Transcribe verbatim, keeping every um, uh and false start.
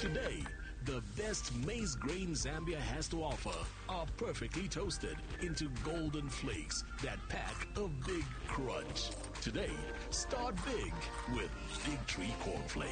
Today, the best maize grain Zambia has to offer are perfectly toasted into golden flakes that pack a big crunch. Today, start big with Big Tree Cornflakes.